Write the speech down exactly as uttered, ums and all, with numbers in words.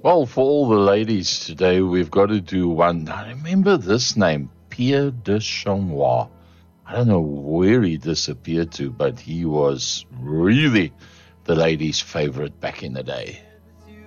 Well, for all the ladies today, we've got to do one. I remember this name, Pierre de Chamois. I don't know where he disappeared to, but he was really the ladies' favorite back in the day.